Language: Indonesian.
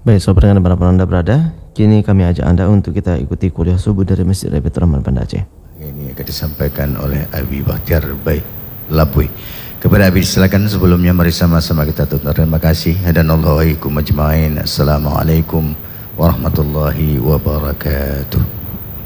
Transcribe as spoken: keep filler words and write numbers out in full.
Baik, sobat dengan para Anda berada, kini kami ajak Anda untuk kita ikuti kuliah subuh dari Masjid Baitur Rahman Banda Aceh. Ini akan disampaikan oleh Abi Bahtiar Baik Labui. Kepada Abi silakan, sebelumnya mari sama-sama kita tutur terima kasih. Hadanallahu wa iyyakum ajmain. Assalamualaikum warahmatullahi wabarakatuh.